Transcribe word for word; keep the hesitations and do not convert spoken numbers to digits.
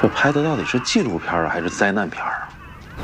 这拍的到底是纪录片啊，还是灾难片啊？